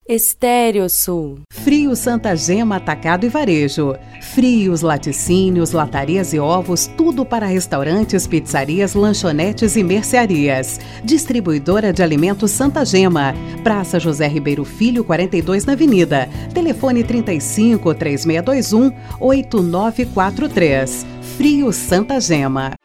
Estéreo Sul. Frios Santa Gema Atacado e Varejo. Frios, laticínios, latarias e ovos, tudo para restaurantes, pizzarias, lanchonetes e mercearias. Distribuidora de alimentos Santa Gema. Praça José Ribeiro Filho, 42 na Avenida. Telefone 35 3621 8943. Frios Santa Gema.